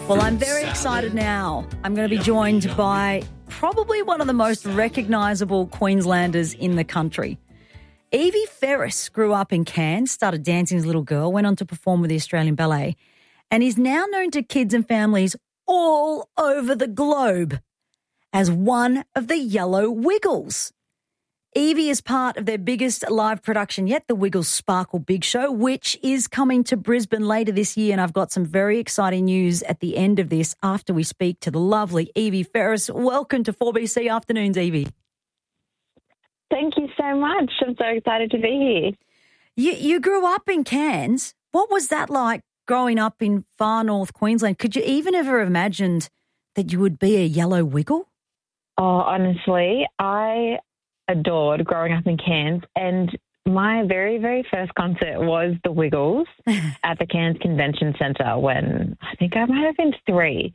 Well, I'm very excited now. I'm going to be joined by probably one of the most recognisable Queenslanders in the country. Evie Ferris grew up in Cairns, started dancing as a little girl, went on to perform with the Australian Ballet, and is now known to kids and families all over the globe as one of the Yellow Wiggles. Evie is part of their biggest live production yet, the Wiggles Sparkle Big Show, which is coming to Brisbane later this year. And I've got some very exciting news at the end of this after we speak to the lovely Evie Ferris. Welcome to 4BC Afternoons, Evie. Thank you so much. I'm so excited to be here. You grew up in Cairns. What was that like growing up in far north Queensland? Could you even ever imagined that you would be a Yellow Wiggle? Oh, honestly, I adored growing up in Cairns, and my very, very first concert was the Wiggles at the Cairns Convention Centre when I think I might have been 3.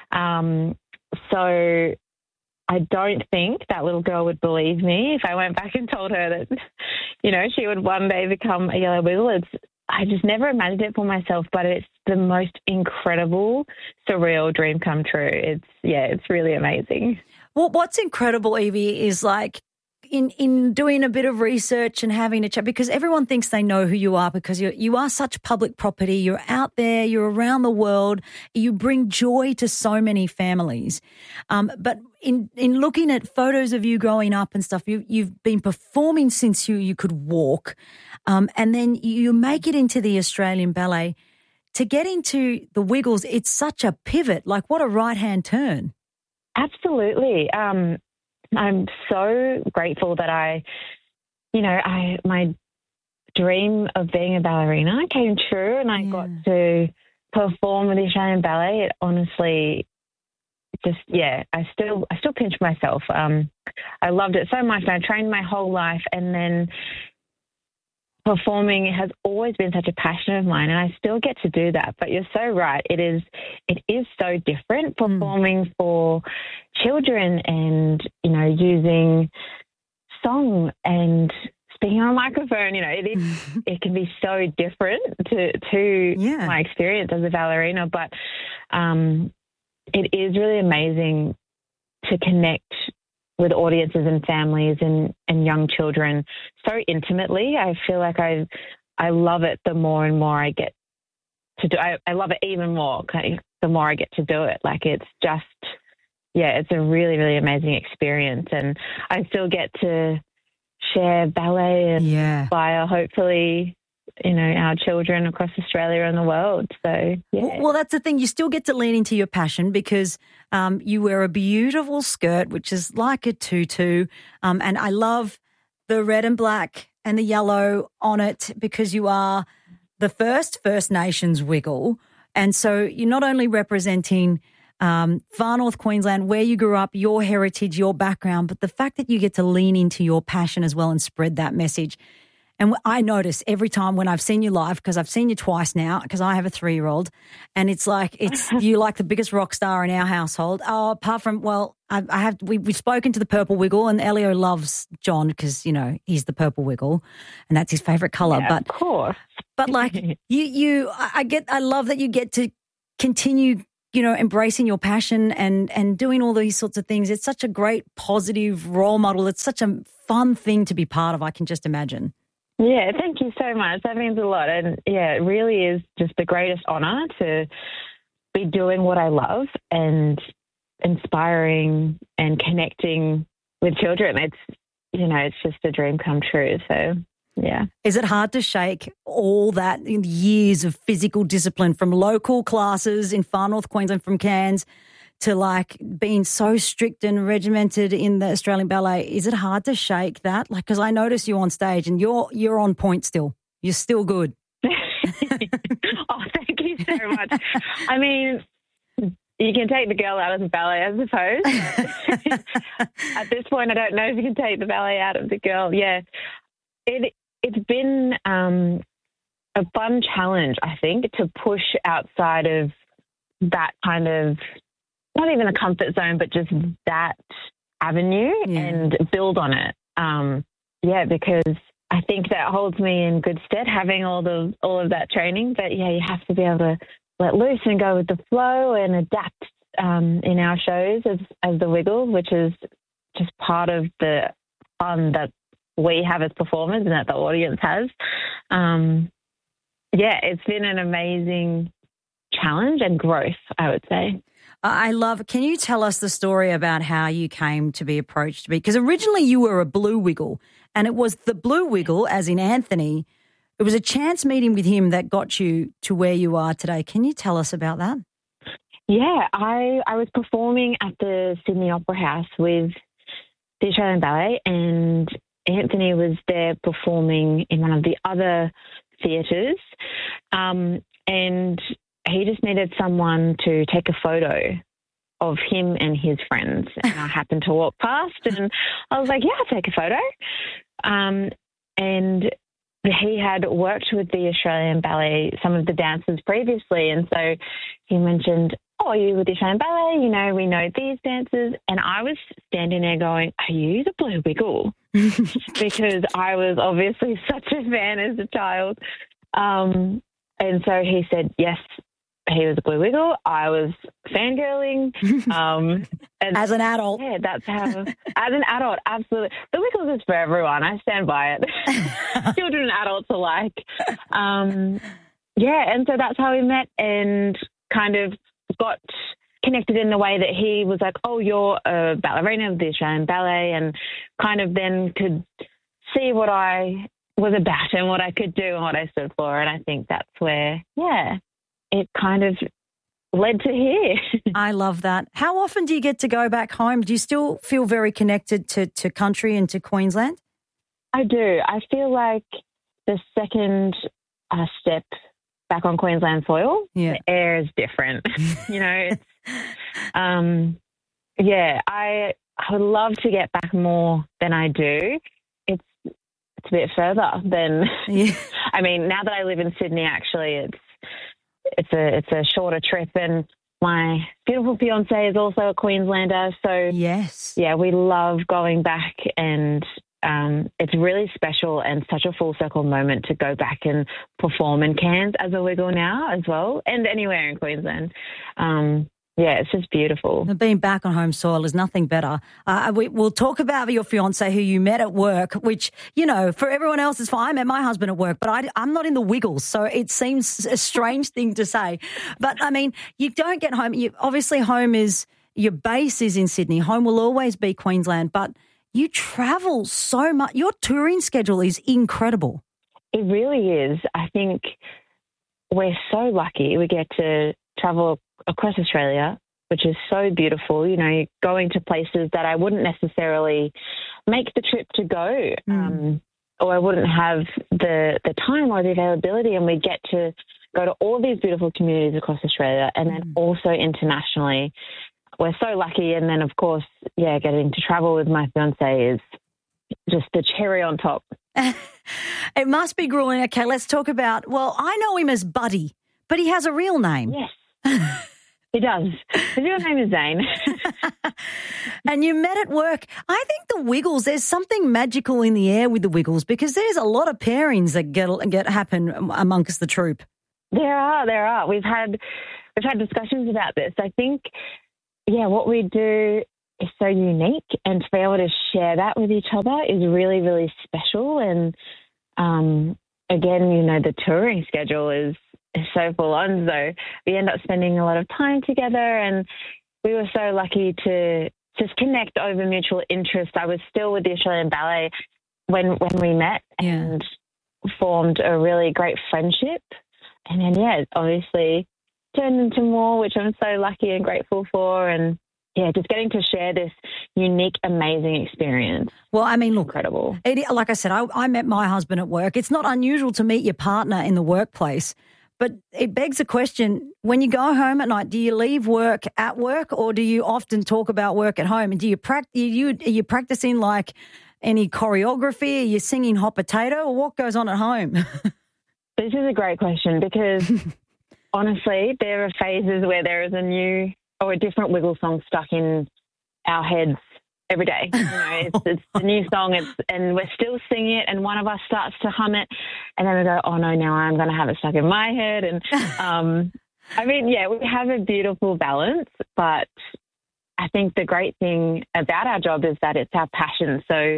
So I don't think that little girl would believe me if I went back and told her that, you know, she would one day become a Yellow Wiggle. I just never imagined it for myself, but it's the most incredible, surreal dream come true. It's really amazing. Well, what's incredible, Evie, is like in doing a bit of research and having a chat, because everyone thinks they know who you are because you are such public property. You're out there, you're around the world, you bring joy to so many families. But in looking at photos of you growing up and stuff, you've been performing since you could walk, and then you make it into the Australian Ballet. To get into the Wiggles, it's such a pivot. Like, what a right-hand turn. Absolutely. I'm so grateful that my dream of being a ballerina came true, and I got to perform with the Australian Ballet. It honestly I still pinch myself. I loved it so much, and I trained my whole life, and then performing has always been such a passion of mine, and I still get to do that. But you're so right. It is so different performing for children and, you know, using song and speaking on a microphone. You know, it can be so different to my experience as a ballerina. But it is really amazing to connect with audiences and families and young children so intimately. I feel like I love it the more and more I get to do. I love it even more the more I get to do it. Like, it's just, it's a really, really amazing experience, and I still get to share ballet and inspire, hopefully, you know, our children across Australia and the world. So, Well, that's the thing. You still get to lean into your passion because you wear a beautiful skirt, which is like a tutu. And I love the red and black and the yellow on it because you are the first First Nations Wiggle. And so you're not only representing far north Queensland, where you grew up, your heritage, your background, but the fact that you get to lean into your passion as well and spread that message. And I notice every time when I've seen you live, because I've seen you twice now, because I have a 3-year-old, and it's like you like the biggest rock star in our household. Oh, apart from, well, we've spoken to the Purple Wiggle, and Elio loves John because, you know, he's the Purple Wiggle, and that's his favourite colour. Yeah, of course. But like I love that you get to continue, you know, embracing your passion and doing all these sorts of things. It's such a great positive role model. It's such a fun thing to be part of. I can just imagine. Yeah, thank you so much. That means a lot. And, it really is just the greatest honour to be doing what I love and inspiring and connecting with children. It's just a dream come true. So, yeah. Is it hard to shake all that years of physical discipline from local classes in far north Queensland, from Cairns, to like being so strict and regimented in the Australian Ballet? Is it hard to shake that? Like, because I notice you on stage and you're on point still. You're still good. Oh, thank you so much. I mean, you can take the girl out of the ballet, I suppose. At this point, I don't know if you can take the ballet out of the girl. Yeah, it's been a fun challenge, I think, to push outside of that kind of, not even a comfort zone, but just that avenue and build on it. Because I think that holds me in good stead, having all of that training. But you have to be able to let loose and go with the flow and adapt in our shows as the Wiggles, which is just part of the fun that we have as performers and that the audience has. It's been an amazing challenge and growth, I would say. I love it. Can you tell us the story about how you came to be approached? Because originally you were a Blue Wiggle, and it was the Blue Wiggle, as in Anthony. It was a chance meeting with him that got you to where you are today. Can you tell us about that? Yeah, I was performing at the Sydney Opera House with the Australian Ballet, and Anthony was there performing in one of the other theatres, and he just needed someone to take a photo of him and his friends. And I happened to walk past and I was like, yeah, I'll take a photo. And he had worked with the Australian Ballet, some of the dancers previously. And so he mentioned, oh, are you with the Australian Ballet? You know, we know these dancers. And I was standing there going, are you the Blue Wiggle? Because I was obviously such a fan as a child. And so he said, yes, he was a Blue Wiggle. I was fangirling. And as an adult. Yeah, that's how, as an adult, absolutely. The Wiggles is for everyone. I stand by it. Children and adults alike. And so that's how we met and kind of got connected in the way that he was like, oh, you're a ballerina of the Australian Ballet, and kind of then could see what I was about and what I could do and what I stood for. And I think that's where, it kind of led to here. I love that. How often do you get to go back home? Do you still feel very connected to country and to Queensland? I do. I feel like the second step back on Queensland soil, the air is different. You know, it's, I would love to get back more than I do. It's a bit further than, I mean, now that I live in Sydney, actually, it's a shorter trip, and my beautiful fiance is also a Queenslander. So yes, we love going back, and it's really special and such a full circle moment to go back and perform in Cairns as a Wiggle now as well, and anywhere in Queensland. It's just beautiful. Being back on home soil is nothing better. We'll talk about your fiancé who you met at work, which, you know, for everyone else is fine. I met my husband at work, but I'm not in the Wiggles, so it seems a strange thing to say. But, I mean, you don't get home. Obviously, home is, your base is in Sydney. Home will always be Queensland, but you travel so much. Your touring schedule is incredible. It really is. I think we're so lucky we get to travel across Australia, which is so beautiful, you know, going to places that I wouldn't necessarily make the trip to go, or I wouldn't have the time or the availability, and we get to go to all these beautiful communities across Australia, and then also internationally. We're so lucky, and then, of course, getting to travel with my fiancé is just the cherry on top. It must be grueling. Okay, let's talk about, well, I know him as Buddy, but he has a real name. Yes. He does. His real name is Zane. And you met at work. I think the Wiggles, there's something magical in the air with the Wiggles, because there's a lot of pairings that get happen amongst the troupe. There are. We've had discussions about this. I think, what we do is so unique, and to be able to share that with each other is really, really special. And again, you know, the touring schedule is so full on, so we end up spending a lot of time together, and we were so lucky to just connect over mutual interest. I was still with the Australian Ballet when we met and formed a really great friendship, and then obviously turned into more, which I'm so lucky and grateful for, and just getting to share this unique, amazing experience. Well, I mean, look, incredible. Like I said, I met my husband at work. It's not unusual to meet your partner in the workplace. But it begs the question, when you go home at night, do you leave work at work, or do you often talk about work at home? And do you are you practicing like any choreography? Are you singing Hot Potato, or what goes on at home? This is a great question, because honestly, there are phases where there is a new or a different Wiggle song stuck in our heads every day. You know, it's a new song, and we're still singing it, and one of us starts to hum it, and then we go, oh no, now I'm going to have it stuck in my head. And I mean, yeah, we have a beautiful balance, but I think the great thing about our job is that it's our passion. So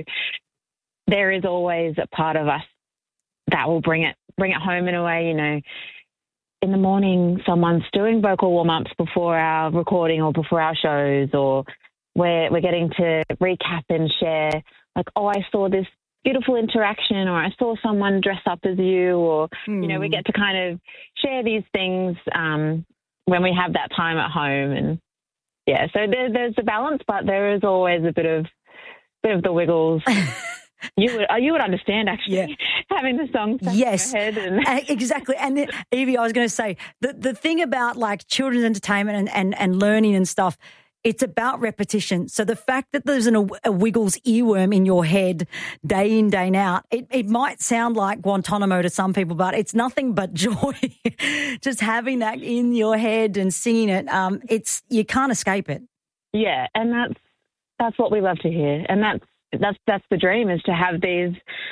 there is always a part of us that will bring it home in a way. You know, in the morning, someone's doing vocal warm-ups before our recording or before our shows, or we're getting to recap and share, like, oh, I saw this beautiful interaction, or I saw someone dress up as you, or, you know, we get to kind of share these things when we have that time at home. And, yeah, so there's a balance, but there is always a bit of the wiggles. You would understand, actually, having the song stuck in your head. And exactly. And Evie, I was going to say, the thing about like children's entertainment and learning and stuff, it's about repetition. So the fact that there's a Wiggles earworm in your head day in, day out, it might sound like Guantanamo to some people, but it's nothing but joy. Just having that in your head and singing it, you can't escape it. Yeah, and that's what we love to hear. And that's the dream, is to have these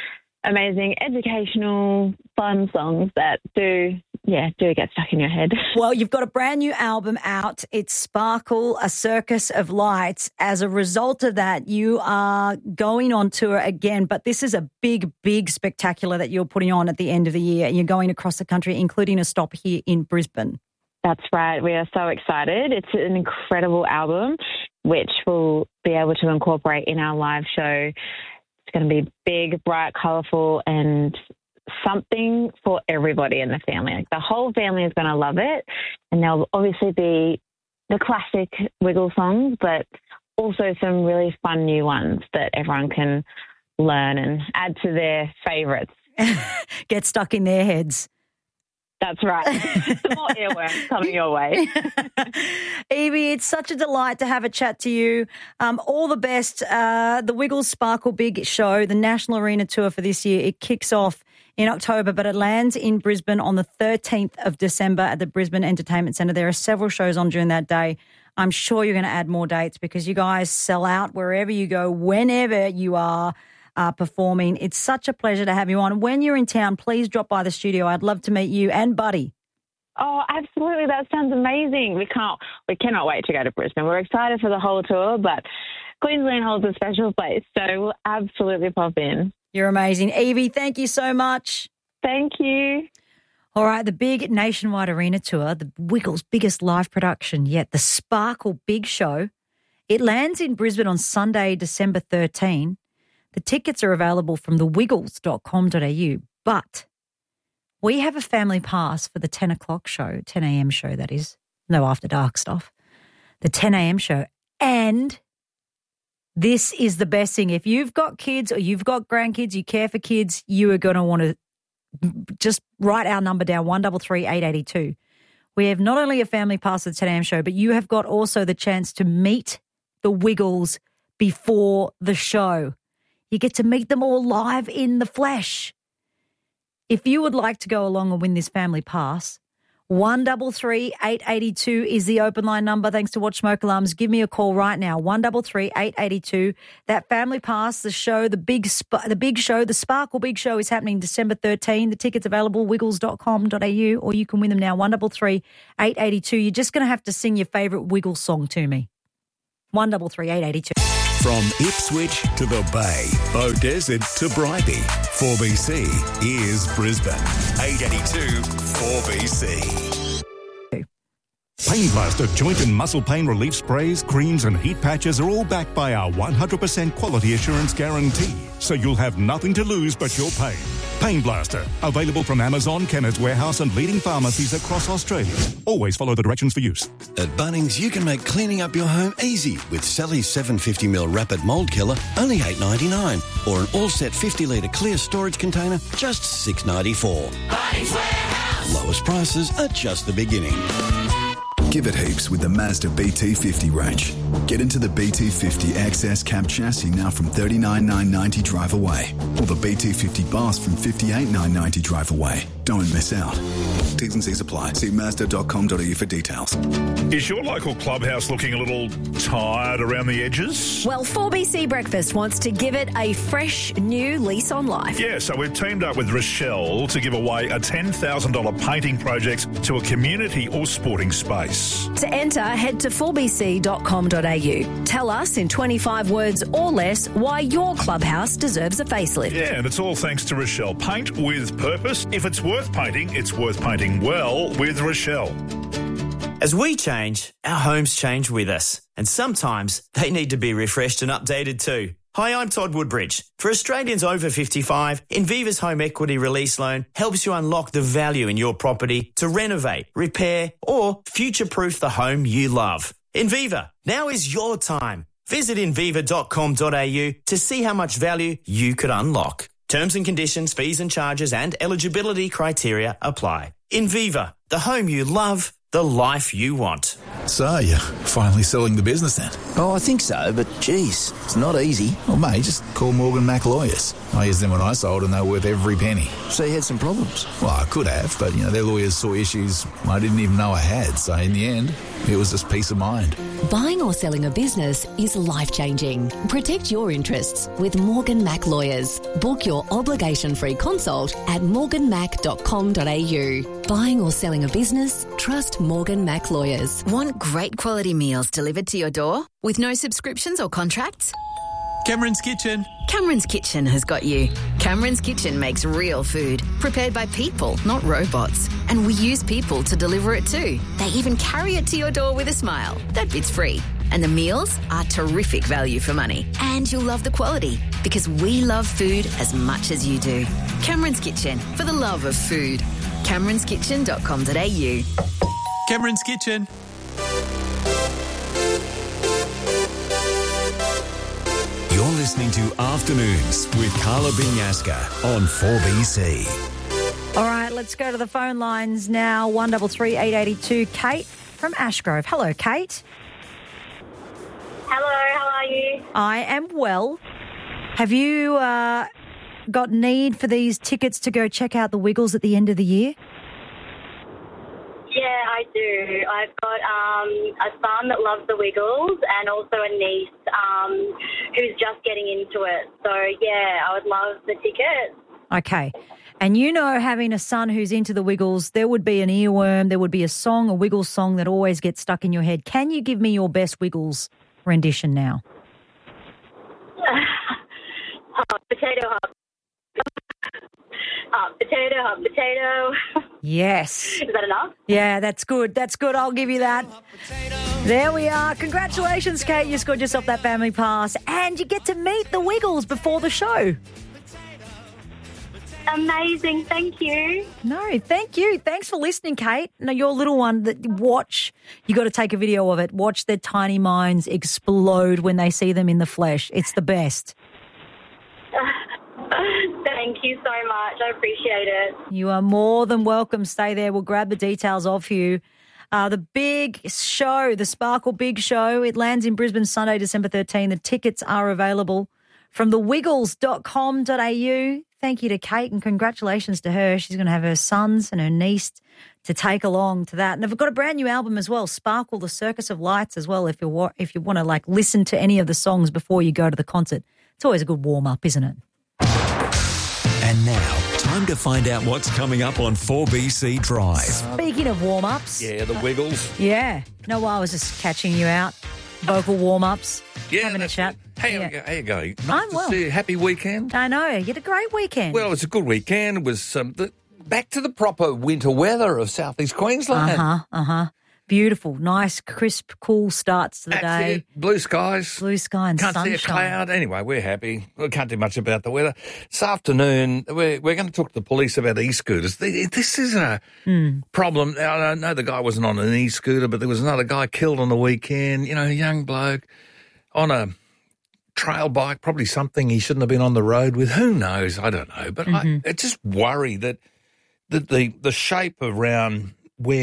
amazing educational, fun songs that do get stuck in your head. Well, you've got a brand new album out. It's Sparkle, A Circus of Lights. As a result of that, you are going on tour again, but this is a big, big spectacular that you're putting on at the end of the year. You're going across the country, including a stop here in Brisbane. That's right. We are so excited. It's an incredible album, which we'll be able to incorporate in our live show. It's going to be big, bright, colourful, and something for everybody in the family. Like, the whole family is going to love it. And there'll obviously be the classic Wiggle songs, but also some really fun new ones that everyone can learn and add to their favourites. Get stuck in their heads. That's right. Some more earworms coming your way. Evie, it's such a delight to have a chat to you. All the best. The Wiggles Sparkle Big Show, the National Arena Tour for this year, it kicks off in October, but it lands in Brisbane on the 13th of December at the Brisbane Entertainment Centre. There are several shows on during that day. I'm sure you're going to add more dates because you guys sell out wherever you go, whenever you are performing. It's such a pleasure to have you on. When you're in town, please drop by the studio. I'd love to meet you and Buddy. Oh, absolutely. That sounds amazing. We cannot wait to go to Brisbane. We're excited for the whole tour, but Queensland holds a special place, so we'll absolutely pop in. You're amazing. Evie, thank you so much. Thank you. All right, the big nationwide arena tour, the Wiggles' biggest live production yet, the Sparkle Big Show. It lands in Brisbane on Sunday, December 13. The tickets are available from thewiggles.com.au, but we have a family pass for the 10 o'clock show, 10 a.m. show, that is. No after dark stuff. The 10 a.m. show. And this is the best thing. If you've got kids or you've got grandkids, you care for kids, you are going to want to just write our number down, 133 882. We have not only a family pass for the 10 a.m. show, but you have got also the chance to meet the Wiggles before the show. You get to meet them all live in the flesh. If you would like to go along and win this family pass, 133 882 is the open line number. Thanks to Watch Smoke Alarms. Give me a call right now, 133 882. That family pass, the show, the big show, the Sparkle Big Show is happening December 13. The tickets available, wiggles.com.au, or you can win them now, 133 882. You're just going to have to sing your favourite Wiggles song to me. 133 882. From Ipswich to the Bay, Beaudesert to Bribie, 4BC is Brisbane. 882 4BC. Pain Blaster joint and muscle pain relief sprays, creams and heat patches are all backed by our 100% quality assurance guarantee, so you'll have nothing to lose but your pain. Pain Blaster, available from Amazon, Chemist Warehouse and leading pharmacies across Australia. Always follow the directions for use. At Bunnings, you can make cleaning up your home easy with Sally's 750ml Rapid Mold Killer, only $8.99, or an all-set 50-litre clear storage container, just $6.94. Bunnings Warehouse. Lowest prices are just the beginning. Give it heaps with the Mazda BT50 range. Get into the BT50 XS cab chassis now from $39,990 drive away, or the BT50 Boss from $58,990 drive away. Don't miss out. T's and C's apply. See Mazda.com.au for details. Is your local clubhouse looking a little tired around the edges? Well, 4BC Breakfast wants to give it a fresh new lease on life. Yeah, so we've teamed up with Rochelle to give away a $10,000 painting project to a community or sporting space. To enter, head to 4bc.com.au. Tell us in 25 words or less why your clubhouse deserves a facelift. Yeah, and it's all thanks to Rochelle. Paint with purpose. If it's worth painting, it's worth painting well with Rochelle. As we change, our homes change with us. And sometimes they need to be refreshed and updated too. Hi, I'm Todd Woodbridge. For Australians over 55, Inviva's Home Equity Release Loan helps you unlock the value in your property to renovate, repair or future-proof the home you love. Inviva, now is your time. Visit inviva.com.au to see how much value you could unlock. Terms and conditions, fees and charges and eligibility criteria apply. Inviva, the home you love, the life you want. So, you're finally selling the business then? Oh, I think so, but geez, it's not easy. Well, mate, just call Morgan Mac Lawyers. I used them when I sold and they were worth every penny. So you had some problems? Well, I could have, but, their lawyers saw issues I didn't even know I had. So in the end, it was just peace of mind. Buying or selling a business is life-changing. Protect your interests with Morgan Mac Lawyers. Book your obligation-free consult at morganmac.com.au. Buying or selling a business? Trust Morgan Mac Lawyers. Want great quality meals delivered to your door with no subscriptions or contracts? Cameron's Kitchen. Cameron's Kitchen has got you. Cameron's Kitchen makes real food, prepared by people, not robots. And we use people to deliver it too. They even carry it to your door with a smile. That bit's free. And the meals are terrific value for money. And you'll love the quality, because we love food as much as you do. Cameron's Kitchen, for the love of food. CameronsKitchen.com.au. Cameron's Kitchen. You're listening to Afternoons with Carla Binyaska on 4BC. All right, let's go to the phone lines now. 133 882. Kate from Ashgrove. Hello, Kate. Hello, how are you? I am well. Have you got need for these tickets to go check out the Wiggles at the end of the year? Yeah, I do. I've got a son that loves the Wiggles and also a niece who's just getting into it. So, yeah, I would love the tickets. Okay. And having a son who's into the Wiggles, there would be an earworm, there would be a song, a Wiggles song that always gets stuck in your head. Can you give me your best Wiggles rendition now? Hot potato, hot. Hot potato. Yes. Is that enough? Yeah, that's good. That's good. I'll give you that. There we are. Congratulations, Kate. You scored yourself that family pass and you get to meet the Wiggles before the show. Amazing. Thank you. No, thank you. Thanks for listening, Kate. Now, your little one, you got to take a video of it. Watch their tiny minds explode when they see them in the flesh. It's the best. Thank you so much. I appreciate it. You are more than welcome. Stay there. We'll grab the details off you. The big show, the Sparkle Big Show, it lands in Brisbane Sunday, December 13. The tickets are available from thewiggles.com.au. Thank you to Kate and congratulations to her. She's going to have her sons and her niece to take along to that. And I've got a brand new album as well, Sparkle, the Circus of Lights as well, if you want to listen to any of the songs before you go to the concert. It's always a good warm-up, isn't it? And now, time to find out what's coming up on 4BC Drive. Speaking of warm-ups. Yeah, the Wiggles. Yeah. No, I was just catching you out. Vocal warm-ups. Yeah, having a chat. How you going? I'm well. Happy weekend? I know. You had a great weekend. Well, it was a good weekend. It was back to the proper winter weather of southeast Queensland. Beautiful, nice, crisp, cool starts to the day. It. Blue skies. Blue sky and can't sunshine. See a cloud. Anyway, we're happy. We can't do much about the weather. This afternoon, we're going to talk to the police about e-scooters. This is a problem. I know the guy wasn't on an e-scooter, but there was another guy killed on the weekend, a young bloke on a trail bike, probably something he shouldn't have been on the road with. Who knows? I don't know. But I just worry that the shape around where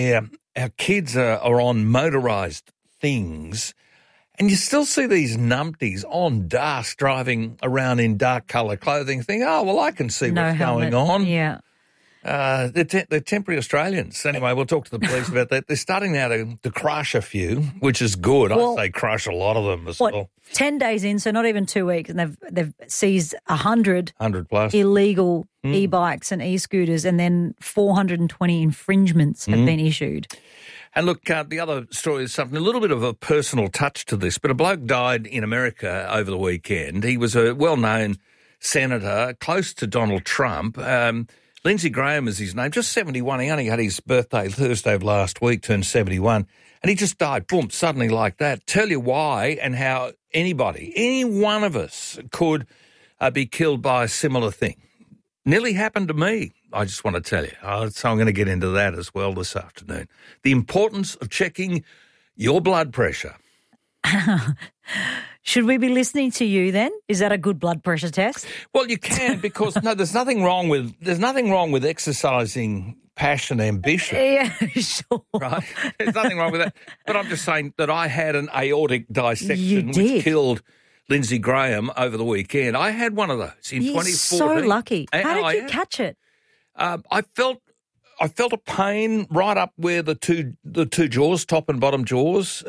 our kids are on motorised things, and you still see these numpties on dark driving around in dark coloured clothing, think, oh, well, I can see what's going on. Yeah. They're temporary Australians. Anyway, we'll talk to the police about that. They're starting now to crush a few, which is good. Well, I'd say crush a lot of them as well. 10 days in, so not even 2 weeks, and they've seized 100 plus illegal e-bikes and e-scooters, and then 420 infringements have been issued. And look, the other story is something, a little bit of a personal touch to this, but a bloke died in America over the weekend. He was a well-known senator, close to Donald Trump. Lindsey Graham is his name, just 71. He only had his birthday Thursday of last week, turned 71, and he just died, boom, suddenly like that. Tell you why and how any one of us could be killed by a similar thing. Nearly happened to me, I just want to tell you. So I'm going to get into that as well this afternoon. The importance of checking your blood pressure. Should we be listening to you then? Is that a good blood pressure test? Well, you can, because there's nothing wrong with exercising passion, ambition. Yeah, sure. Right? There's nothing wrong with that. But I'm just saying that I had an aortic dissection You did. which killed Lindsey Graham over the weekend. I had one of those in 2014. So lucky. How did you catch it? I felt a pain right up where the two jaws, top and bottom jaws,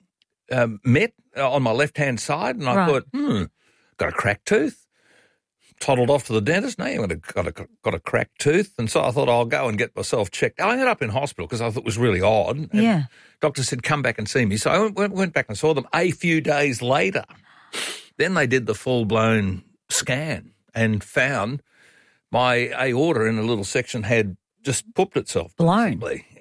met on my left-hand side, and I thought, got a cracked tooth. Toddled off to the dentist. Now you've got a cracked tooth. And so I thought I'll go and get myself checked. I ended up in hospital because I thought it was really odd. And doctor said, come back and see me. So I went back and saw them a few days later. Then they did the full-blown scan and found my aorta in a little section had just pooped itself. Blown.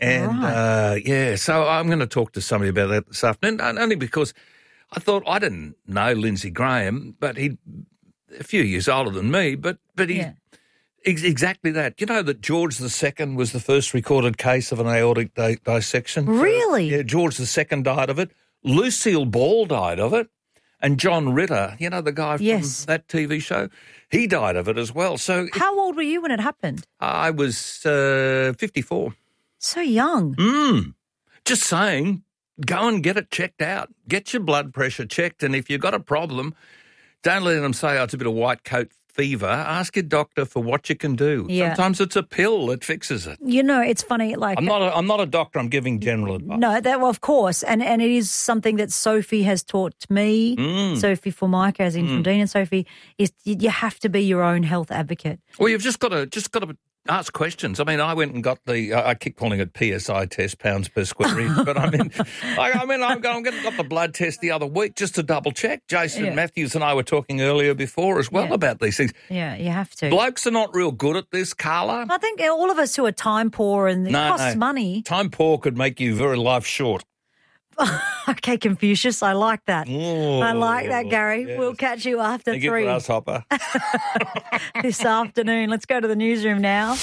And, so I'm going to talk to somebody about that this afternoon, only because I thought I didn't know Lindsey Graham, but he's a few years older than me, but he's exactly that. You know that George II was the first recorded case of an aortic dissection? Really? Yeah, George II died of it. Lucille Ball died of it. And John Ritter, you know, the guy from that TV show, he died of it as well. So, how old were you when it happened? I was 54. So young. Just saying, go and get it checked out. Get your blood pressure checked. And if you've got a problem, don't let them say, oh, it's a bit of white coat fever. Ask your doctor for what you can do. Yeah. Sometimes it's a pill that fixes it. You know, it's funny. Like I'm not a doctor. I'm giving general advice. No, of course, and it is something that Sophie has taught me. Sophie Formica, as in from Dean and Sophie, is you have to be your own health advocate. Well, you've just got to ask questions. I mean, I went and got I keep calling it PSI test, pounds per square inch, but I got the blood test the other week just to double check. Jason Matthews and I were talking earlier before as well about these things. Yeah, you have to. Blokes are not real good at this, Carla. I think all of us who are time poor and it costs money. Time poor could make you very life short. Okay, Confucius, I like that. Oh, I like that, Gary. yes. We'll catch you after Thank you, 3 grasshopper. this afternoon. Let's go to the newsroom now.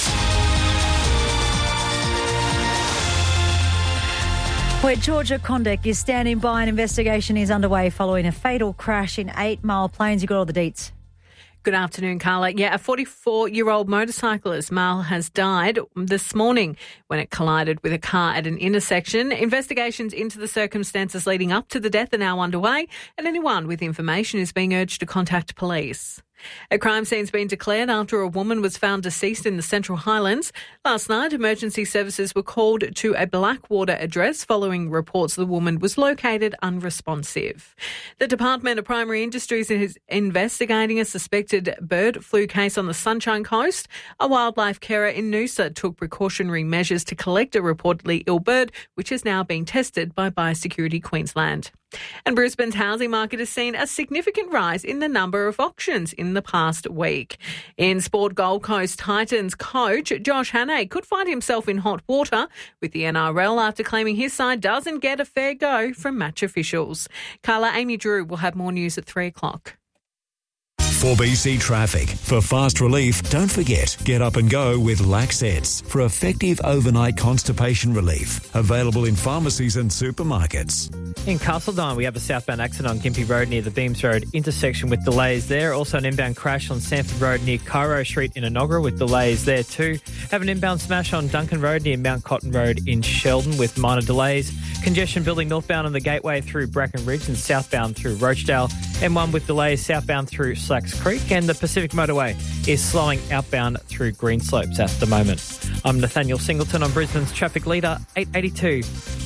Where Georgia Condek is standing by. An investigation is underway following a fatal crash in 8 Mile Plains. You got all the deets. Good afternoon, Carla. Yeah, a 44-year-old motorcyclist, Mal, has died this morning when it collided with a car at an intersection. Investigations into the circumstances leading up to the death are now underway, and anyone with information is being urged to contact police. A crime scene's been declared after a woman was found deceased in the Central Highlands. Last night, emergency services were called to a Blackwater address following reports the woman was located unresponsive. The Department of Primary Industries is investigating a suspected bird flu case on the Sunshine Coast. A wildlife carer in Noosa took precautionary measures to collect a reportedly ill bird, which is now being tested by Biosecurity Queensland. And Brisbane's housing market has seen a significant rise in the number of auctions in the past week. In sport, Gold Coast Titans coach Josh Hannay could find himself in hot water with the NRL after claiming his side doesn't get a fair go from match officials. Carla, Amy Drew will have more news at 3 o'clock. 4BC Traffic. For fast relief, don't forget, get up and go with Laxets for effective overnight constipation relief. Available in pharmacies and supermarkets. In Castledine, we have a southbound accident on Gympie Road near the Beams Road intersection with delays there. Also an inbound crash on Sanford Road near Cairo Street in Enoggera with delays there too. Have an inbound smash on Duncan Road near Mount Cotton Road in Sheldon with minor delays. Congestion building northbound on the Gateway through Bracken Ridge and southbound through Rochdale. M1 with delays southbound through Slacks Creek, and the Pacific Motorway is slowing outbound through Greenslopes at the moment. I'm Nathaniel Singleton on Brisbane's Traffic Leader, 882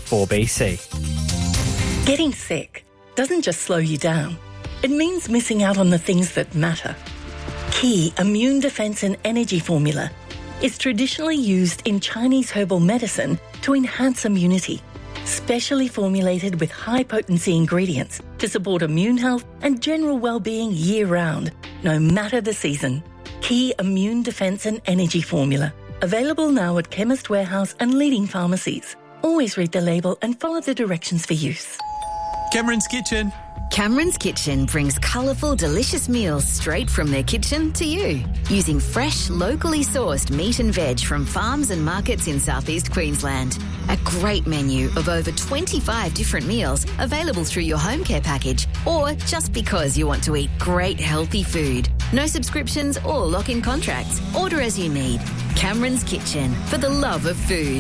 4BC. Getting sick doesn't just slow you down. It means missing out on the things that matter. Key Immune Defense and Energy Formula is traditionally used in Chinese herbal medicine to enhance immunity. Specially formulated with high-potency ingredients to support immune health and general well-being year-round, no matter the season. Key Immune Defense and Energy Formula. Available now at Chemist Warehouse and leading pharmacies. Always read the label and follow the directions for use. Cameron's Kitchen. Cameron's Kitchen brings colourful, delicious meals straight from their kitchen to you. Using fresh, locally sourced meat and veg from farms and markets in southeast Queensland. A great menu of over 25 different meals available through your home care package or just because you want to eat great, healthy food. No subscriptions or lock-in contracts. Order as you need. Cameron's Kitchen, for the love of food.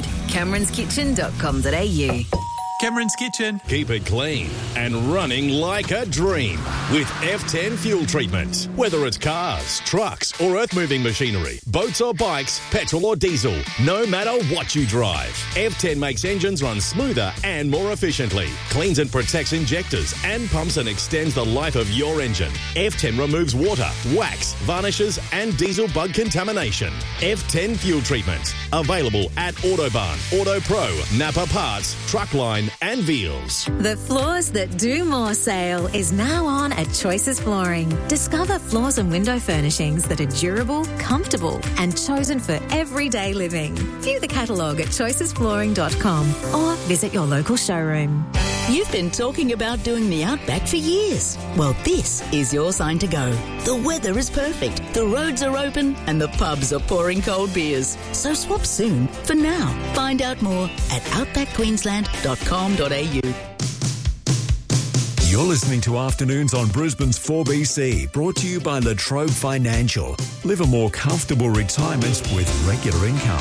cameronskitchen.com.au. Cameron's Kitchen. Keep it clean and running like a dream with F10 fuel treatment. Whether it's cars, trucks or earth-moving machinery, boats or bikes, petrol or diesel, no matter what you drive, F10 makes engines run smoother and more efficiently, cleans and protects injectors and pumps and extends the life of your engine. F10 removes water, wax, varnishes and diesel bug contamination. F10 fuel treatment. Available at Autobarn, Auto Pro, Napa Parts, Truckline and Veals. The Floors That Do More sale is now on at Choices Flooring. Discover floors and window furnishings that are durable, comfortable and chosen for everyday living. View the catalogue at choicesflooring.com or visit your local showroom. You've been talking about doing the Outback for years. Well, this is your sign to go. The weather is perfect, the roads are open and the pubs are pouring cold beers. So swap soon for now. Find out more at outbackqueensland.com.au. You're listening to Afternoons on Brisbane's 4BC, brought to you by Latrobe Financial. Live a more comfortable retirement with regular income.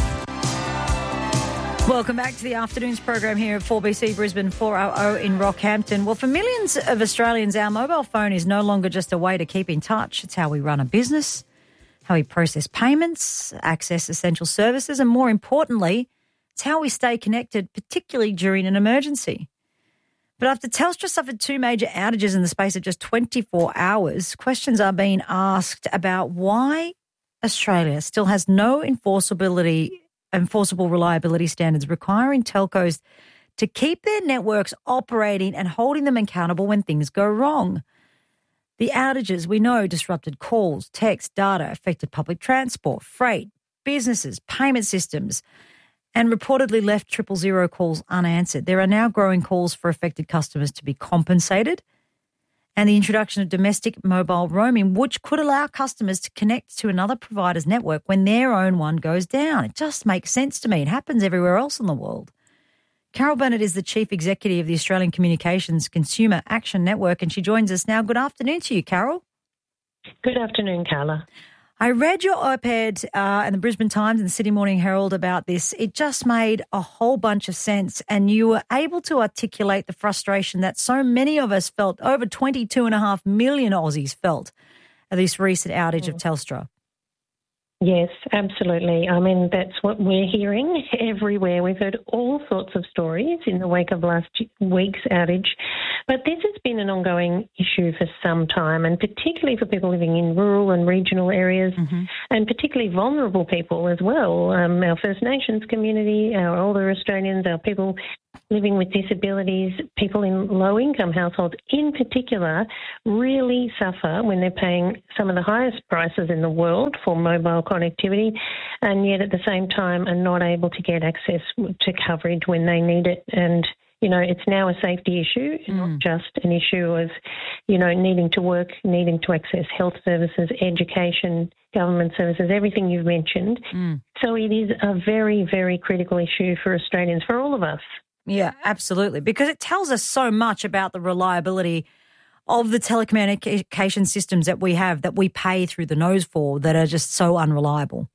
Welcome back to the Afternoons program here at 4BC Brisbane 400 in Rockhampton. Well, for millions of Australians, our mobile phone is no longer just a way to keep in touch. It's how we run a business, how we process payments, access essential services, and more importantly, it's how we stay connected, particularly during an emergency. But after Telstra suffered two major outages in the space of just 24 hours, questions are being asked about why Australia still has no enforceable reliability standards requiring telcos to keep their networks operating and holding them accountable when things go wrong. The outages, we know, disrupted calls, text, data, affected public transport, freight, businesses, payment systems, and reportedly left 000 calls unanswered. There are now growing calls for affected customers to be compensated, and the introduction of domestic mobile roaming, which could allow customers to connect to another provider's network when their own one goes down. It just makes sense to me. It happens everywhere else in the world. Carol Burnett is the Chief Executive of the Australian Communications Consumer Action Network, and she joins us now. Good afternoon to you, Carol. Good afternoon, Carla. I read your op-ed in the Brisbane Times and the Sydney Morning Herald about this. It just made a whole bunch of sense, and you were able to articulate the frustration that so many of us felt, over 22.5 million Aussies felt, at this recent outage of Telstra. Yes, absolutely. I mean, that's what we're hearing everywhere. We've heard all sorts of stories in the wake of last week's outage. But this has been an ongoing issue for some time, and particularly for people living in rural and regional areas, and particularly vulnerable people as well. Our First Nations community, our older Australians, our people living with disabilities, people in low-income households in particular, really suffer when they're paying some of the highest prices in the world for mobile connectivity, and yet at the same time are not able to get access to coverage when they need it. And it's now a safety issue, not just an issue of, needing to work, needing to access health services, education, government services, everything you've mentioned. So it is a very, very critical issue for Australians, for all of us. Yeah, absolutely, because it tells us so much about the reliability of the telecommunication systems that we have, that we pay through the nose for, that are just so unreliable.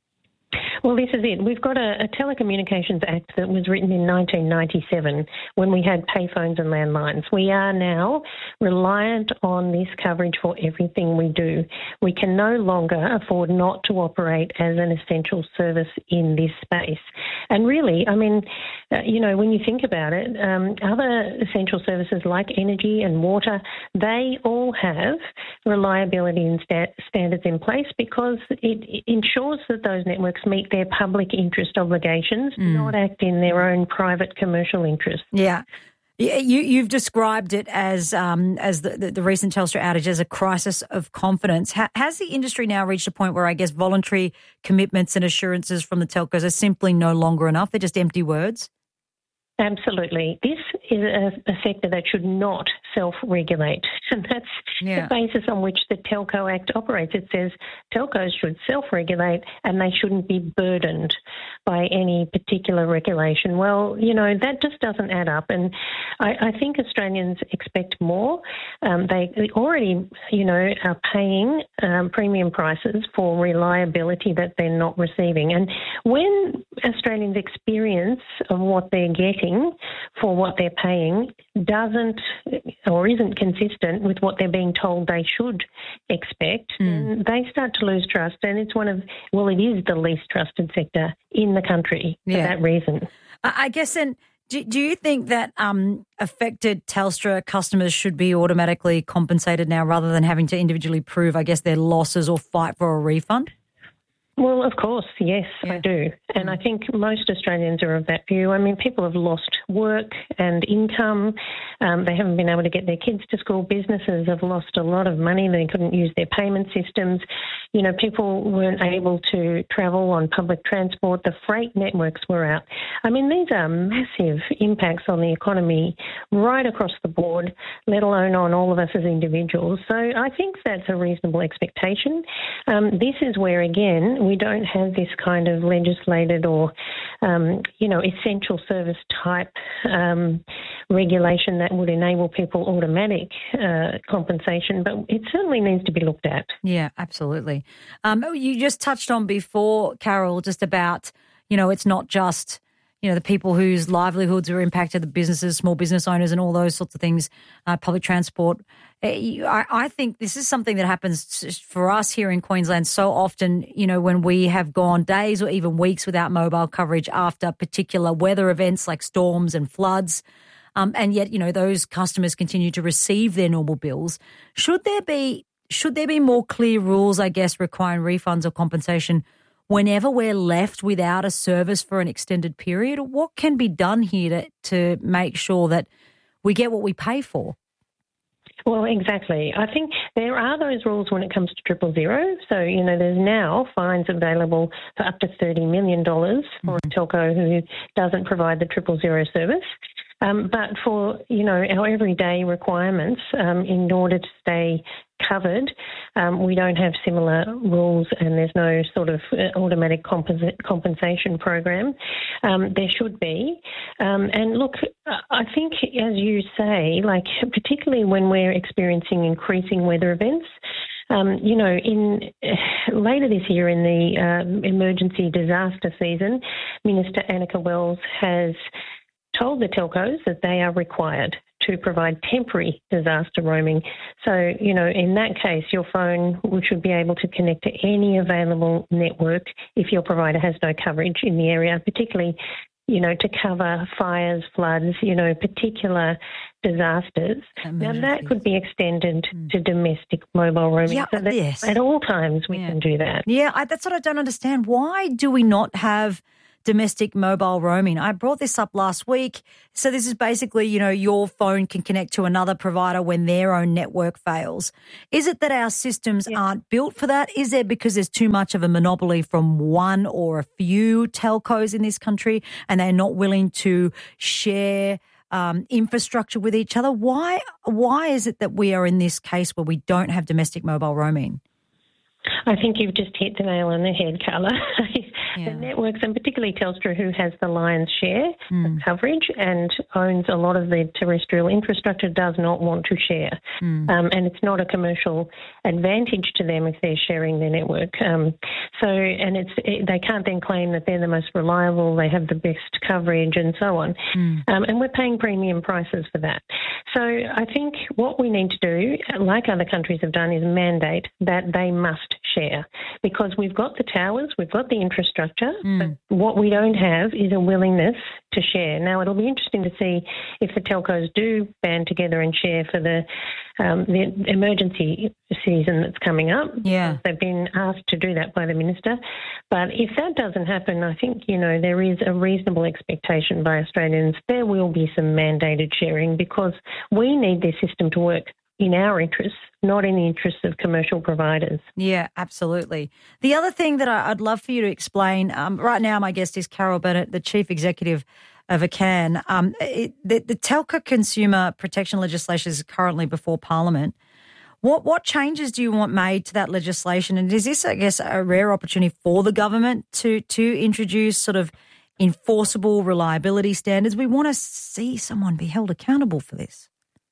Well, this is it. We've got a Telecommunications Act that was written in 1997 when we had payphones and landlines. We are now reliant on this coverage for everything we do. We can no longer afford not to operate as an essential service in this space. And really, when you think about it, other essential services like energy and water, they all have reliability and standards in place because it ensures that those networks meet their public interest obligations, not act in their own private commercial interest. Yeah. You've described it as the recent Telstra outage as a crisis of confidence. Has the industry now reached a point where I guess voluntary commitments and assurances from the telcos are simply no longer enough? They're just empty words? Absolutely. This is a sector that should not self-regulate, and that's the basis on which the Telco Act operates. It says telcos should self-regulate and they shouldn't be burdened by any particular regulation. Well, that just doesn't add up, and I think Australians expect more. They already, are paying premium prices for reliability that they're not receiving. And when Australians' experience of what they're getting for what they're paying doesn't or isn't consistent with what they're being told they should expect, then they start to lose trust. And it's it is the least trusted sector in the country for that reason. I guess then, do you think that affected Telstra customers should be automatically compensated now rather than having to individually prove, I guess, their losses or fight for a refund? Well, of course, yes, I do. And I think most Australians are of that view. I mean, people have lost work and income. They haven't been able to get their kids to school. Businesses have lost a lot of money. They couldn't use their payment systems. People weren't able to travel on public transport. The freight networks were out. I mean, these are massive impacts on the economy right across the board, let alone on all of us as individuals. So I think that's a reasonable expectation. This is where, again, we don't have this kind of legislated or, essential service type regulation that would enable people automatic compensation, but it certainly needs to be looked at. Yeah, absolutely. You just touched on before, Carol, just about, it's not just, the people whose livelihoods are impacted, the businesses, small business owners and all those sorts of things, public transport. I think this is something that happens for us here in Queensland so often, when we have gone days or even weeks without mobile coverage after particular weather events like storms and floods. And yet, those customers continue to receive their normal bills. Should there be more clear rules, I guess, requiring refunds or compensation whenever we're left without a service for an extended period? What can be done here to make sure that we get what we pay for? Well, exactly. I think there are those rules when it comes to 000. So, there's now fines available for up to $30 million for a telco who doesn't provide the 000 service. But for, our everyday requirements, in order to stay covered, we don't have similar rules and there's no sort of automatic compensation program. There should be. And look, I think, as you say, particularly when we're experiencing increasing weather events, later this year in the emergency disaster season, Minister Annika Wells has told the telcos that they are required to provide temporary disaster roaming. So, in that case, your phone should be able to connect to any available network if your provider has no coverage in the area, particularly, to cover fires, floods, particular disasters. Now, that could be extended to domestic mobile roaming. Yeah, so that at all times we can do that. Yeah, that's what I don't understand. Why do we not have domestic mobile roaming? I brought this up last week. So this is basically, your phone can connect to another provider when their own network fails. Is it that our systems aren't built for that? Is it because there's too much of a monopoly from one or a few telcos in this country and they're not willing to share infrastructure with each other. Why is it that we are in this case where we don't have domestic mobile roaming? I think you've just hit the nail on the head, Carla. The networks, and particularly Telstra, who has the lion's share of coverage and owns a lot of the terrestrial infrastructure, does not want to share. And it's not a commercial advantage to them if they're sharing their network. They can't then claim that they're the most reliable, they have the best coverage and so on. And we're paying premium prices for that. So I think what we need to do, like other countries have done, is mandate that they must share, because we've got the towers, we've got the infrastructure, but what we don't have is a willingness to share. Now, it'll be interesting to see if the telcos do band together and share for the emergency season that's coming up. Yeah. They've been asked to do that by the minister. But if that doesn't happen, I think, there is a reasonable expectation by Australians there will be some mandated sharing, because we need this system to work in our interests, not in the interests of commercial providers. Yeah, absolutely. The other thing that I'd love for you to explain, right now my guest is Carol Bennett, the Chief Executive of ACAN. The telco consumer protection legislation is currently before Parliament. What changes do you want made to that legislation? And is this, I guess, a rare opportunity for the government to introduce sort of enforceable reliability standards? We want to see someone be held accountable for this.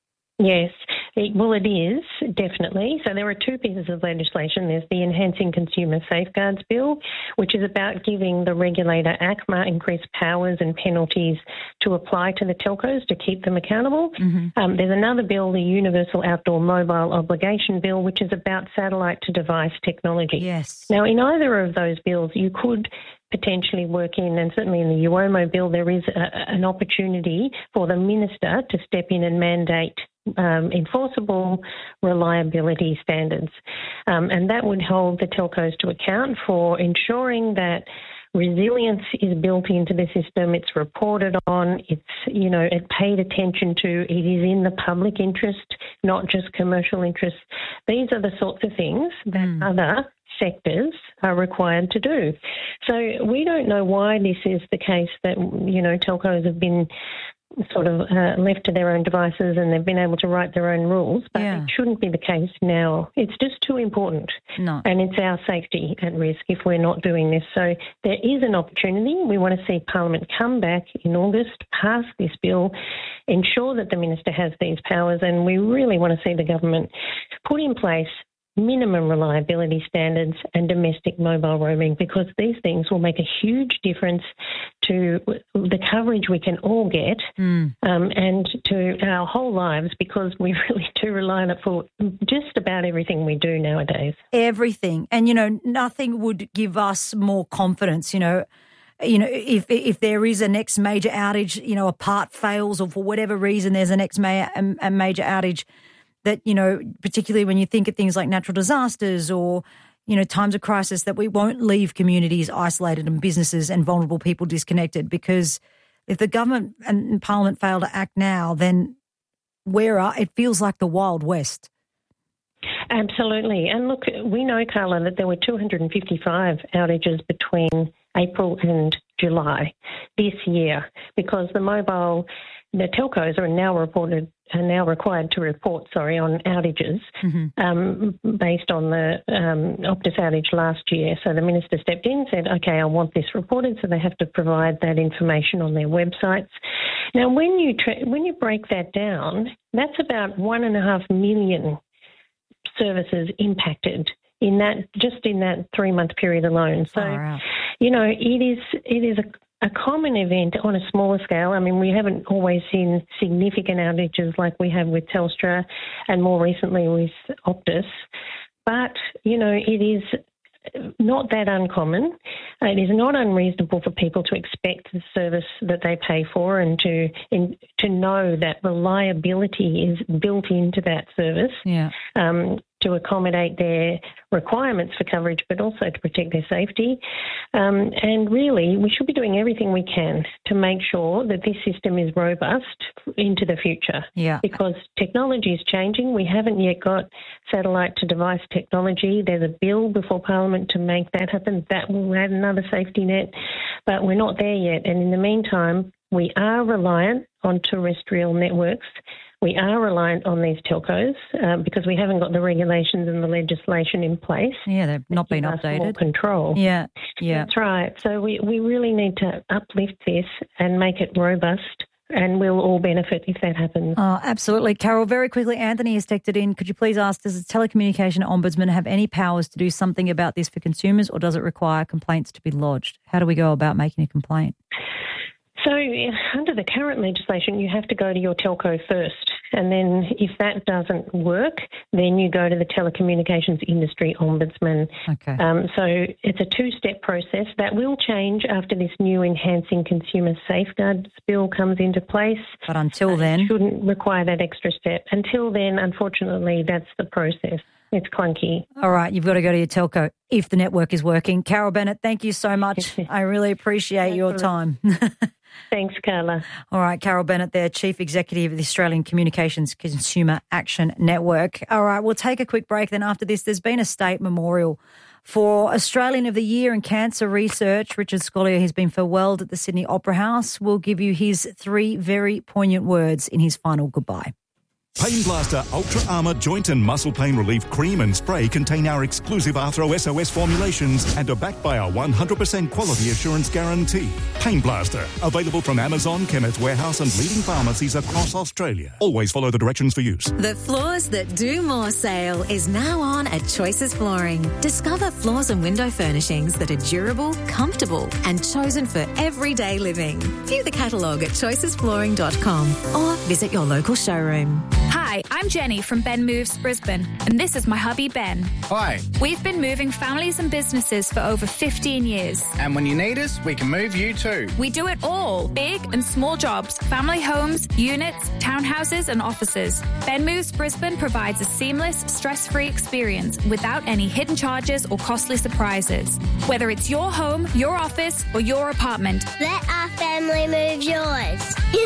Yes, it is, definitely. So there are two pieces of legislation. There's the Enhancing Consumer Safeguards Bill, which is about giving the regulator, ACMA, increased powers and penalties to apply to the telcos to keep them accountable. There's another bill, the Universal Outdoor Mobile Obligation Bill, which is about satellite-to-device technology. Yes. Now, in either of those bills, you could potentially work in, and certainly in the UOMO bill, there is an opportunity for the minister to step in and mandate enforceable reliability standards. And that would hold the telcos to account for ensuring that resilience is built into the system, it's reported on, it's paid attention to, it is in the public interest, not just commercial interest. These are the sorts of things that other sectors are required to do. So we don't know why this is the case that, telcos have been sort of left to their own devices and they've been able to write their own rules, but it shouldn't be the case now. It's just too important. No. And it's our safety at risk if we're not doing this. So there is an opportunity. We want to see Parliament come back in August, pass this bill, ensure that the minister has these powers, and we really want to see the government put in place minimum reliability standards and domestic mobile roaming, because these things will make a huge difference to the coverage we can all get and to our whole lives, because we really do rely on it for just about everything we do nowadays. Everything. And, nothing would give us more confidence, if there is a next major outage, a part fails, or for whatever reason there's a next major outage, that, particularly when you think of things like natural disasters or, times of crisis, that we won't leave communities isolated and businesses and vulnerable people disconnected, because if the government and Parliament fail to act now, then it feels like the Wild West. Absolutely. And look, we know, Carla, that there were 255 outages between April and July this year, because the telcos are now required to report on outages based on the Optus outage last year. So the minister stepped in and said, okay, I want this reported, so they have to provide that information on their websites. Now, when you break that down, that's about 1.5 million services impacted in that 3-month period alone. So, it is a common event on a smaller scale. I mean, we haven't always seen significant outages like we have with Telstra and more recently with Optus. But, it is not that uncommon. It is not unreasonable for people to expect the service that they pay for and to know that reliability is built into that service. Yeah. To accommodate their requirements for coverage, but also to protect their safety. And really, we should be doing everything we can to make sure that this system is robust into the future. Yeah. Because technology is changing. We haven't yet got satellite-to-device technology. There's a bill before Parliament to make that happen. That will add another safety net, but we're not there yet. And in the meantime, We are reliant on terrestrial networks. We are reliant on these telcos because we haven't got the regulations and the legislation in place. Yeah, they've not been updated. More control. Yeah. That's right. So we really need to uplift this and make it robust, and we'll all benefit if that happens. Oh, absolutely. Carol, very quickly, Anthony has texted in. Could you please ask, does the Telecommunication Ombudsman have any powers to do something about this for consumers, or does it require complaints to be lodged? How do we go about making a complaint? So under the current legislation, you have to go to your telco first. And then if that doesn't work, then you go to the Telecommunications Industry Ombudsman. Okay. So it's a two-step process. That will change after this new Enhancing Consumer Safeguards Bill comes into place. But until then? It shouldn't require that extra step. Until then, unfortunately, that's the process. It's clunky. All right, you've got to go to your telco if the network is working. Carol Bennett, thank you so much. I really appreciate your time. Thanks, Carla. All right, Carol Bennett there, Chief Executive of the Australian Communications Consumer Action Network. All right, we'll take a quick break. Then after this, there's been a state memorial for Australian of the Year in Cancer Research. Richard Scolyer has been farewelled at the Sydney Opera House. We'll give you his 3 very poignant words in his final goodbye. Pain Blaster Ultra Armour Joint and Muscle Pain Relief Cream and Spray contain our exclusive Arthro SOS formulations and are backed by our 100% quality assurance guarantee. Pain Blaster, available from Amazon, Chemist Warehouse and leading pharmacies across Australia. Always follow the directions for use. The Floors That Do More sale is now on at Choices Flooring. Discover floors and window furnishings that are durable, comfortable and chosen for everyday living. View the catalogue at choicesflooring.com or visit your local showroom. Hi, I'm Jenny from Ben Moves Brisbane, and this is my hubby Ben. Hi. We've been moving families and businesses for over 15 years. And when you need us, we can move you too. We do it all, big and small jobs, family homes, units, townhouses and offices. Ben Moves Brisbane provides a seamless, stress-free experience without any hidden charges or costly surprises. Whether it's your home, your office or your apartment. Let our family move yours.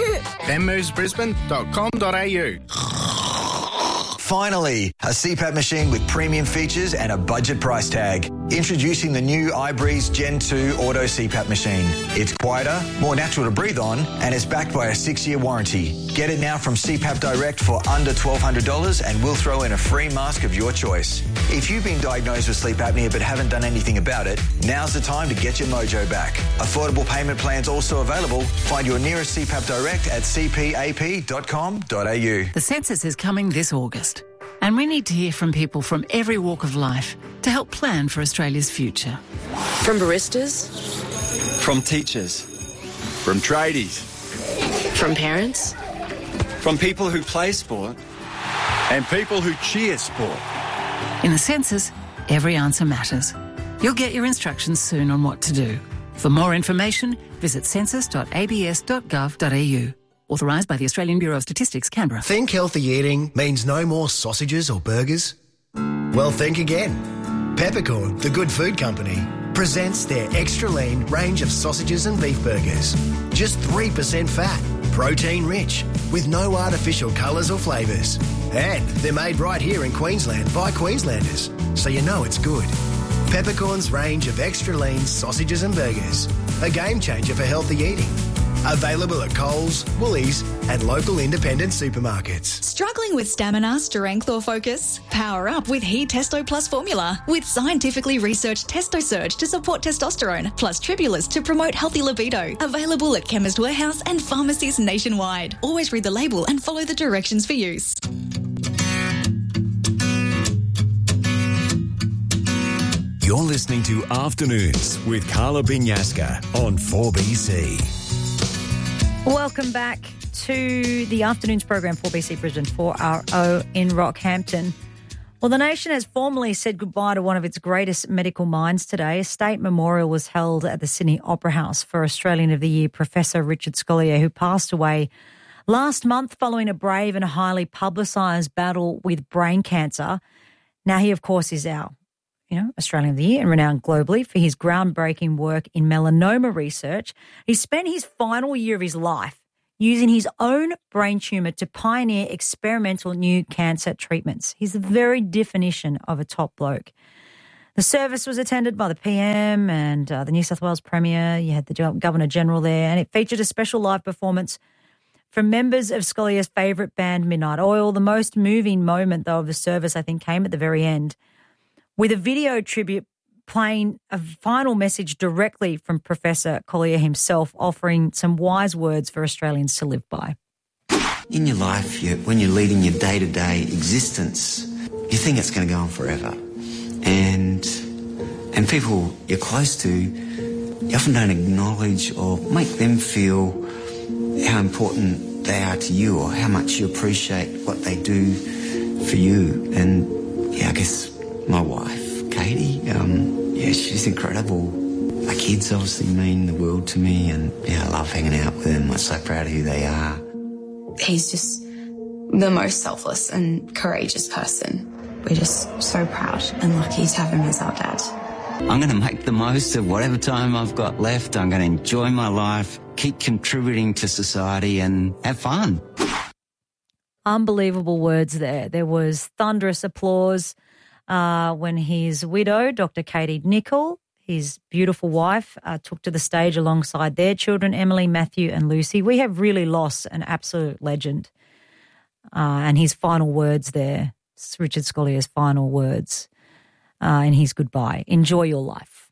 benmovesbrisbane.com.au. Finally, a CPAP machine with premium features and a budget price tag. Introducing the new iBreeze Gen 2 Auto CPAP machine. It's quieter, more natural to breathe on, and is backed by a 6-year warranty. Get it now from CPAP Direct for under $1,200 and we'll throw in a free mask of your choice. If you've been diagnosed with sleep apnea but haven't done anything about it, now's the time to get your mojo back. Affordable payment plans also available. Find your nearest CPAP Direct at cpap.com.au. The census is coming this August, and we need to hear from people from every walk of life to help plan for Australia's future. From baristas, from teachers, from tradies, from parents, from people who play sport, and people who cheer sport. In the census, every answer matters. You'll get your instructions soon on what to do. For more information, visit census.abs.gov.au. Authorised by the Australian Bureau of Statistics, Canberra. Think healthy eating means no more sausages or burgers? Well, think again. Peppercorn, the good food company, presents their extra lean range of sausages and beef burgers. Just 3% fat, protein rich, with no artificial colours or flavours. And they're made right here in Queensland by Queenslanders, so you know it's good. Peppercorn's range of extra lean sausages and burgers. A game changer for healthy eating. Available at Coles, Woolies and local independent supermarkets. Struggling with stamina, strength or focus? Power up with He Testo Plus formula. With scientifically researched Testo Surge to support testosterone, plus Tribulus to promote healthy libido. Available at Chemist Warehouse and pharmacies nationwide. Always read the label and follow the directions for use. You're listening to Afternoons with Carla Binyaska on 4BC. Welcome back to the Afternoons program, 4BC Brisbane 4RO in Rockhampton. Well, the nation has formally said goodbye to one of its greatest medical minds today. A state memorial was held at the Sydney Opera House for Australian of the Year Professor Richard Scolyer, who passed away last month following a brave and highly publicised battle with brain cancer. Now, he, of course, is our Australian of the Year and renowned globally for his groundbreaking work in melanoma research. He spent his final year of his life using his own brain tumour to pioneer experimental new cancer treatments. He's the very definition of a top bloke. The service was attended by the PM and the New South Wales Premier. You had the Governor-General there, and it featured a special live performance from members of Scolia's favourite band, Midnight Oil. The most moving moment, though, of the service, I think, came at the very end, with a video tribute playing a final message directly from Professor Collier himself, offering some wise words for Australians to live by. In your life, when you're leading your day-to-day existence, you think it's going to go on forever. And people you're close to, you often don't acknowledge or make them feel how important they are to you or how much you appreciate what they do for you. And, I guess my wife, Katie, she's incredible. My kids obviously mean the world to me, and, I love hanging out with them. I'm so proud of who they are. He's just the most selfless and courageous person. We're just so proud and lucky to have him as our dad. I'm going to make the most of whatever time I've got left. I'm going to enjoy my life, keep contributing to society and have fun. Unbelievable words there. There was thunderous applause when his widow, Dr. Katie Nichol, his beautiful wife, took to the stage alongside their children, Emily, Matthew and Lucy. We have really lost an absolute legend. And his final words there, Richard Scolier's final words in his goodbye. Enjoy your life.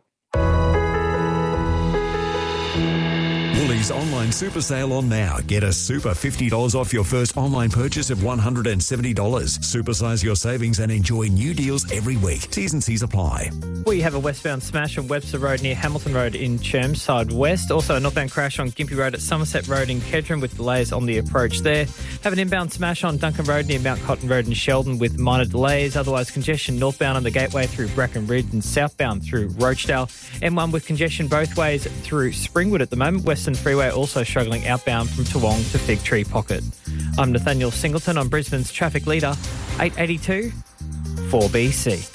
Woolies online super sale on now. Get a super $50 off your first online purchase of $170. Supersize your savings and enjoy new deals every week. T's and C's apply. We have a westbound smash on Webster Road near Hamilton Road in Chermside West. Also a northbound crash on Gympie Road at Somerset Road in Kedron with delays on the approach there. Have an inbound smash on Duncan Road near Mount Cotton Road in Sheldon with minor delays. Otherwise congestion northbound on the Gateway through Bracken Ridge and southbound through Rochdale. M1 with congestion both ways through Springwood at the moment. Western Freeway also struggling outbound from Toowong to Fig Tree Pocket. I'm Nathaniel Singleton on Brisbane's traffic leader, 882 4BC.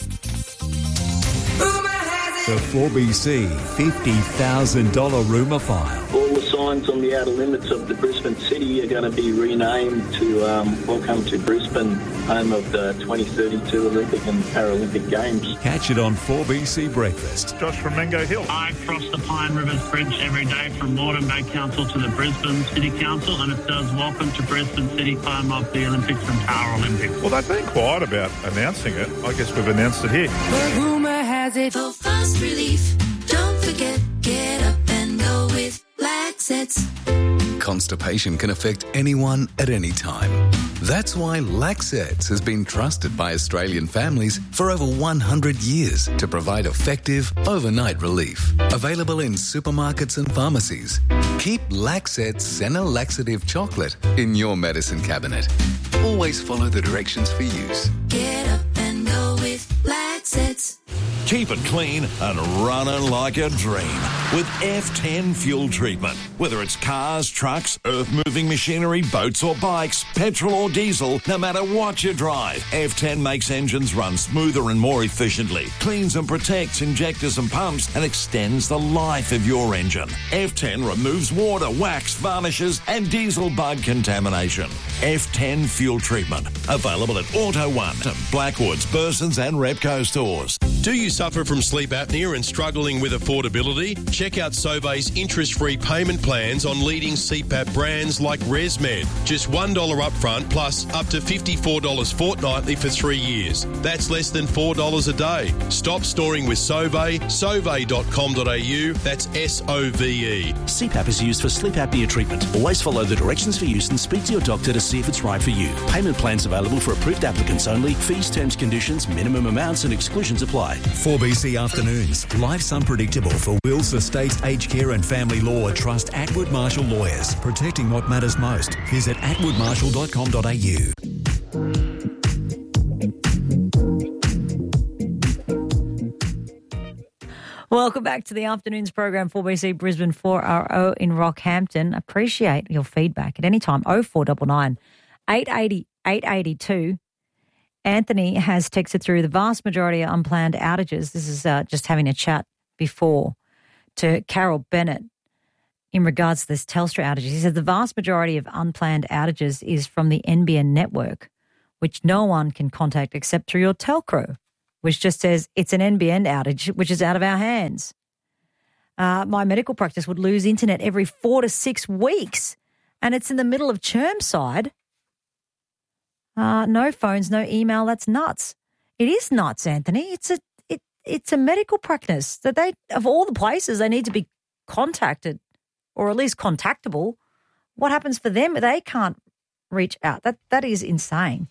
The 4BC $50,000 rumour file. All the signs on the outer limits of the Brisbane city are going to be renamed to Welcome to Brisbane, home of the 2032 Olympic and Paralympic Games. Catch it on 4BC Breakfast. Josh from Mango Hill. I cross the Pine Rivers Bridge every day from Moreton Bay Council to the Brisbane City Council, and it says Welcome to Brisbane City, home of the Olympics and Paralympics. Well, they've been quiet about announcing it. I guess we've announced it here. The rumour has it. For fast relief, don't forget, get up and go with Laxets. Constipation can affect anyone at any time. That's why Laxets has been trusted by Australian families for over 100 years to provide effective overnight relief. Available in supermarkets and pharmacies. Keep Laxets Senna Laxative Chocolate in your medicine cabinet. Always follow the directions for use. Get up and go with Laxets. Keep it clean and running like a dream with F10 fuel treatment. Whether it's cars, trucks, earth-moving machinery, boats or bikes, petrol or diesel, no matter what you drive, F10 makes engines run smoother and more efficiently, cleans and protects injectors and pumps, and extends the life of your engine. F10 removes water, wax, varnishes and diesel bug contamination. F10 fuel treatment. Available at Auto One, Blackwoods, Burson's and Repco stores. Do you suffer from sleep apnea and struggling with affordability? Check out Sauve's interest-free payment plans on leading CPAP brands like ResMed. Just $1 upfront plus up to $54 fortnightly for 3 years. That's less than $4 a day. Stop storing with Sauve, sauve.com.au. That's SOVE. CPAP is used for sleep apnea treatment. Always follow the directions for use and speak to your doctor to see if it's right for you. Payment plans available for approved applicants only. Fees, terms, conditions, minimum amounts and exclusions apply. 4BC Afternoons. Life's unpredictable. For wills, estates, aged care and family law, trust Atwood Marshall Lawyers. Protecting what matters most. Visit atwoodmarshall.com.au. Welcome back to the Afternoons program, 4BC Brisbane 4RO in Rockhampton. Appreciate your feedback at any time. 0499 880 882. Anthony has texted through the vast majority of unplanned outages. This is just having a chat before to Carol Bennett in regards to this Telstra outage. He said the vast majority of unplanned outages is from the NBN network, which no one can contact except through your telco. which just says it's an NBN outage, which is out of our hands. My medical practice would lose internet every 4 to 6 weeks, and it's in the middle of Chermside. No phones, no email. That's nuts. It is nuts, Anthony. It's a medical practice that they, of all the places, they need to be contacted or at least contactable. What happens for them? They can't reach out. That is insane.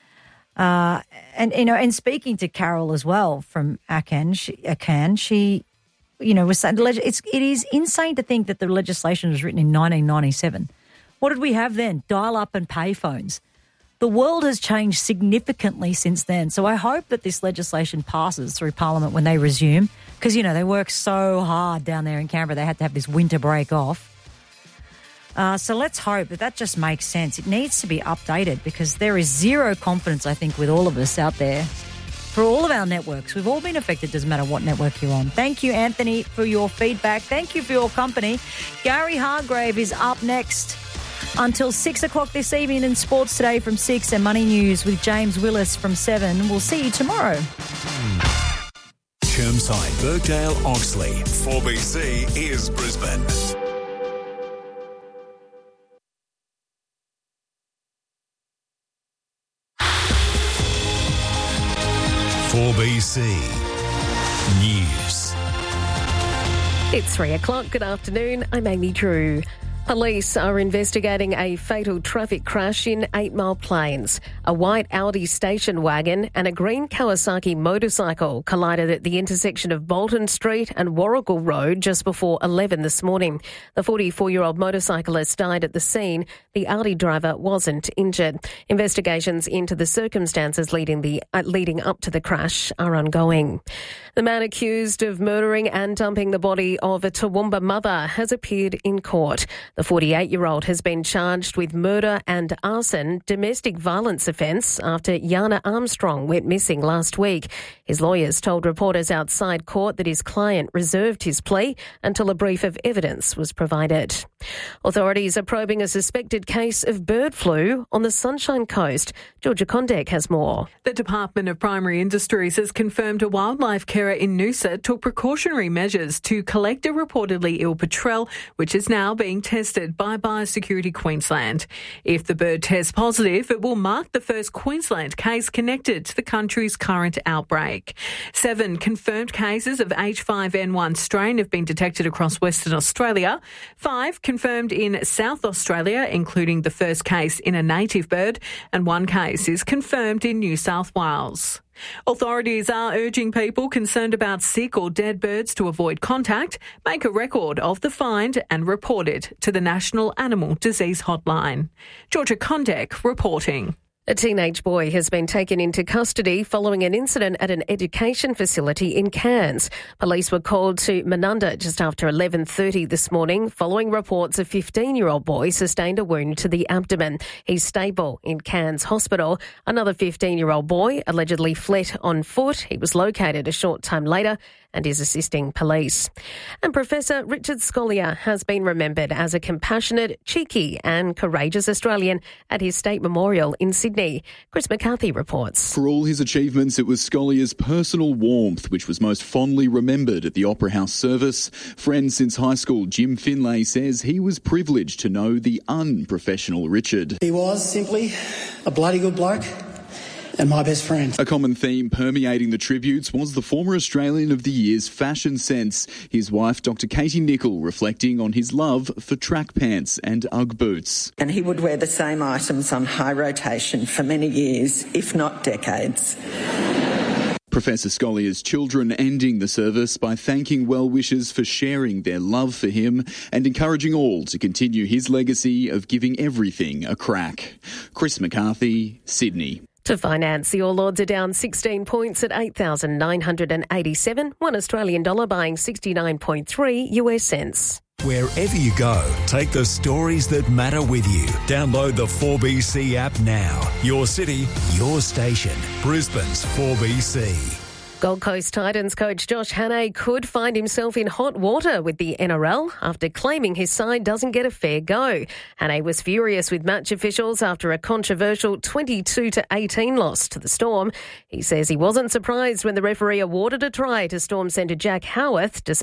And speaking to Carol as well from Akan, she was saying it is insane to think that the legislation was written in 1997. What did we have then? Dial-up and pay phones. The world has changed significantly since then. So I hope that this legislation passes through Parliament when they resume because, they work so hard down there in Canberra. They had to have this winter break off. So let's hope that just makes sense. It needs to be updated because there is zero confidence, I think, with all of us out there for all of our networks. We've all been affected, doesn't matter what network you're on. Thank you, Anthony, for your feedback. Thank you for your company. Gary Hargrave is up next until 6 o'clock this evening in Sports Today from 6 and Money News with James Willis from 7. We'll see you tomorrow. Chermside, Birkdale, Oxley. 4BC is Brisbane. 4BC News. It's 3 o'clock. Good afternoon. I'm Amy Drew. Police are investigating a fatal traffic crash in 8 Mile Plains. A white Audi station wagon and a green Kawasaki motorcycle collided at the intersection of Bolton Street and Warrigal Road just before 11 this morning. The 44-year-old motorcyclist died at the scene. The Audi driver wasn't injured. Investigations into the circumstances leading up to the crash are ongoing. The man accused of murdering and dumping the body of a Toowoomba mother has appeared in court. The 48-year-old has been charged with murder and arson, domestic violence offence, after Yana Armstrong went missing last week. His lawyers told reporters outside court that his client reserved his plea until a brief of evidence was provided. Authorities are probing a suspected case of bird flu on the Sunshine Coast. Georgia Condek has more. The Department of Primary Industries has confirmed a wildlife carer in Noosa took precautionary measures to collect a reportedly ill petrel, which is now being tested by Biosecurity Queensland. If the bird tests positive, it will mark the first Queensland case connected to the country's current outbreak. 7 confirmed cases of H5N1 strain have been detected across Western Australia. 5 confirmed in South Australia, including the first case in a native bird, and 1 case is confirmed in New South Wales. Authorities are urging people concerned about sick or dead birds to avoid contact, make a record of the find and report it to the National Animal Disease Hotline. Georgia Condek reporting. A teenage boy has been taken into custody following an incident at an education facility in Cairns. Police were called to Menunda just after 11:30 this morning following reports a 15-year-old boy sustained a wound to the abdomen. He's stable in Cairns Hospital. Another 15-year-old boy allegedly fled on foot. He was located a short time later and is assisting police. And Professor Richard Scolyer has been remembered as a compassionate, cheeky and courageous Australian at his state memorial in Sydney. Chris McCarthy reports. For all his achievements, it was Scolyer's personal warmth which was most fondly remembered at the Opera House service. Friend since high school Jim Finlay says he was privileged to know the unprofessional Richard. He was simply a bloody good bloke and my best friend. A common theme permeating the tributes was the former Australian of the Year's fashion sense. His wife, Dr. Katie Nicol, reflecting on his love for track pants and Ugg boots. And he would wear the same items on high rotation for many years, if not decades. Professor Scolyer's children ending the service by thanking well-wishers for sharing their love for him and encouraging all to continue his legacy of giving everything a crack. Chris McCarthy, Sydney. To finance, the All Ords are down 16 points at 8,987. $1 Australian dollar buying 69.3 US cents. Wherever you go, take the stories that matter with you. Download the 4BC app now. Your city, your station. Brisbane's 4BC. Gold Coast Titans coach Josh Hannay could find himself in hot water with the NRL after claiming his side doesn't get a fair go. Hannay was furious with match officials after a controversial 22-18 loss to the Storm. He says he wasn't surprised when the referee awarded a try to Storm centre Jack Howarth despite